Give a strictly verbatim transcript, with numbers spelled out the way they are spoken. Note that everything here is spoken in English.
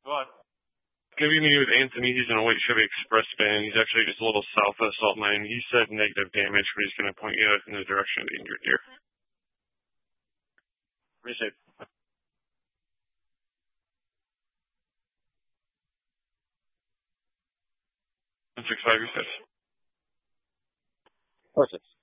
Gonna be meeting with Anthony. He's in a white Chevy Express van. He's actually just a little south of Salt Mine. He said negative damage, but he's going to point you in the direction of the injured deer. Appreciate it. one six five, you said. Perfect.